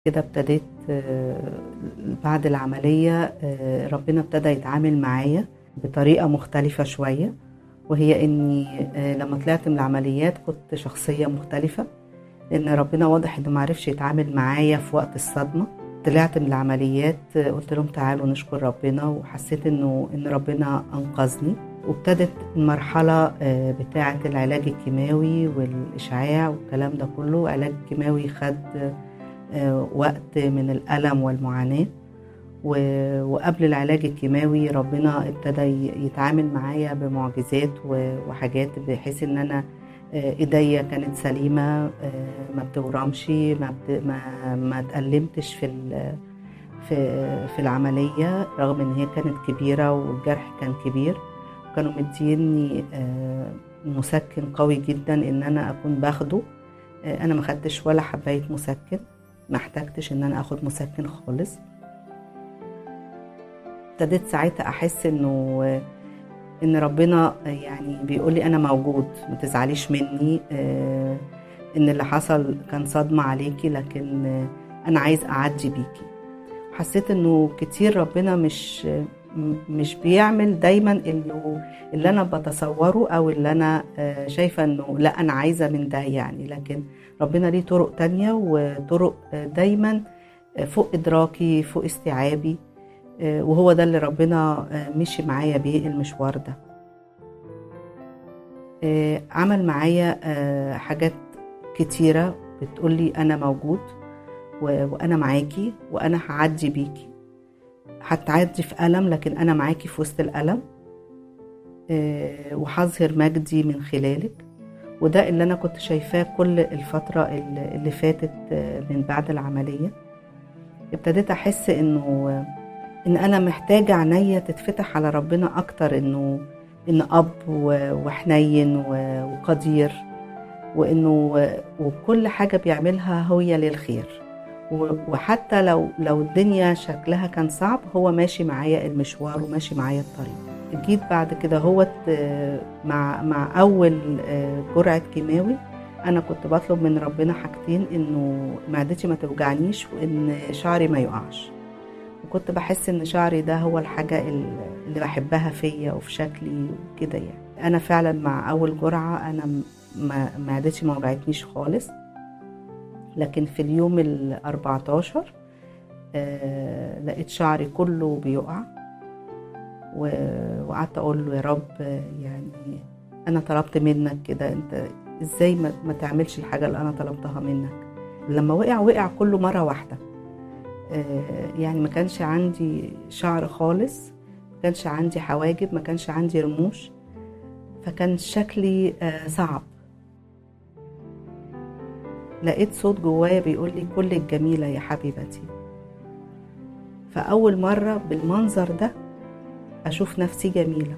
كده ابتديت بعد العملية ربنا ابتدى يتعامل معايا بطريقة مختلفة شوية، وهي اني لما طلعت من العمليات كنت شخصية مختلفة، لان ربنا واضح انه معرفش يتعامل معايا في وقت الصدمة. طلعت من العمليات قلت لهم تعالوا نشكر ربنا، وحسيت ان ربنا انقذني. وابتدت المرحلة بتاعة العلاج الكيماوي والإشعاع والكلام ده كله. علاج كيماوي خد وقت من الألم والمعاناة، وقبل العلاج الكيماوي ربنا ابتدى يتعامل معايا بمعجزات وحاجات، بحيث ان انا ايديا كانت سليمة، ما بتورمش، ما اتألمتش في العملية، رغم ان هي كانت كبيرة والجرح كان كبير. كانوا مديني مسكن قوي جدا ان انا اكون باخده. انا ما خدتش ولا حباية مسكن، ما احتاجتش ان انا اخد مسكن خالص. ابتديت ساعتها احس ان ربنا يعني بيقول لي انا موجود، ما تزعليش مني، ان اللي حصل كان صدمة عليكي، لكن انا عايز اعدي بيكي. حسيت انه كتير ربنا مش بيعمل دايما اللي انا بتصوره، او اللي انا شايفة انه لا انا عايزة من ده يعني، لكن ربنا ليه طرق تانية، وطرق دايما فوق ادراكي، فوق استيعابي، وهو ده اللي ربنا مشي معايا بيه المشوار ده. عمل معايا حاجات كتيرة بتقولي أنا موجود، وأنا معاكي، وأنا هعدي بيكي. هتعدي في ألم، لكن أنا معاكي في وسط الألم، وهظهر مجدي من خلالك. وده اللي أنا كنت شايفاه كل الفترة اللي فاتت من بعد العملية. ابتديت أحس إن أنا محتاجة عينيا تتفتح على ربنا أكتر، إن أب وحنين وقدير، وكل حاجة بيعملها هي للخير. وحتى لو الدنيا شكلها كان صعب، هو ماشي معايا المشوار وماشي معايا الطريق. جيت بعد كده مع أول جرعة كيماوي، أنا كنت بطلب من ربنا حاجتين: إنه معدتي ما توجعنيش، وإن شعري ما يقعش. وكنت بحس ان شعري ده هو الحاجة اللي بحبها فيا وفي شكلي وكده يعني. انا فعلا مع اول جرعة انا معدتي ما وجعتنيش خالص، لكن في اليوم 14 لقيت شعري كله بيقع، وقعدت اقول له يا رب، يعني انا طلبت منك كده، انت ازاي ما تعملش الحاجة اللي انا طلبتها منك؟ لما وقع كله مرة واحدة. يعني ما كانش عندي شعر خالص، ما كانش عندي حواجب، ما كانش عندي رموش، فكان شكلي صعب. لقيت صوت جوايا بيقول لي كلك جميلة يا حبيبتي. فأول مرة بالمنظر ده أشوف نفسي جميلة،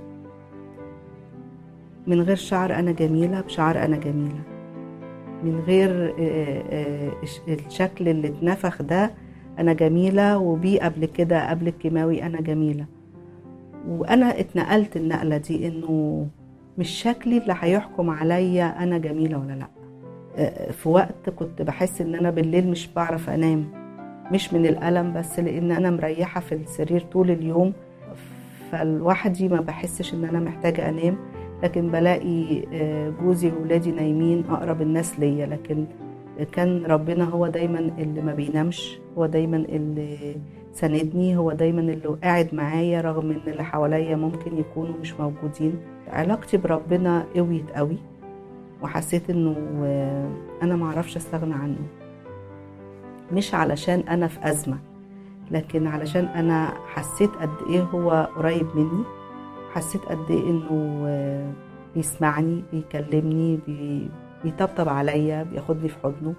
من غير شعر أنا جميلة، بشعر أنا جميلة، من غير الشكل اللي اتنفخ ده أنا جميلة، وبيه قبل كده قبل الكيماوي أنا جميلة. وأنا اتنقلت النقلة دي، إنه مش شكلي اللي هيحكم عليا أنا جميلة ولا لأ. في وقت كنت بحس إن أنا بالليل مش بعرف أنام، مش من الألم بس، لأن أنا مريحة في السرير طول اليوم، فالوحدي ما بحسش إن أنا محتاجة أنام، لكن بلاقي جوزي وولادي نايمين، أقرب الناس ليا، لكن كان ربنا هو دايما اللي ما بينامش، هو دايما اللي ساندني، هو دايما اللي قاعد معايا رغم ان اللي حواليا ممكن يكونوا مش موجودين. علاقتي بربنا قويت قوي، وحسيت انه انا معرفش استغنى عنه، مش علشان انا في ازمة، لكن علشان انا حسيت قد ايه هو قريب مني، حسيت قد ايه انه بيسمعني، بيكلمني، بيطبطب عليا، بياخدني في حضنه.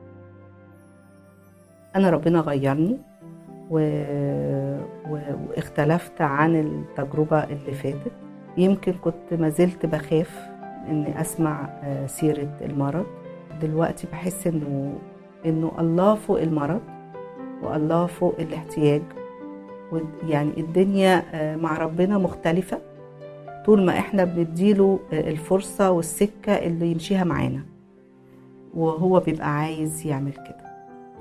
انا ربنا غيرني واختلفت عن التجربة اللي فاتت. يمكن كنت ما زلت بخاف اني اسمع سيرة المرض. دلوقتي بحس انه الله فوق المرض، والله فوق الاحتياج، يعني الدنيا مع ربنا مختلفة طول ما احنا بنديله الفرصة والسكة اللي يمشيها معانا، وهو بيبقى عايز يعمل كده.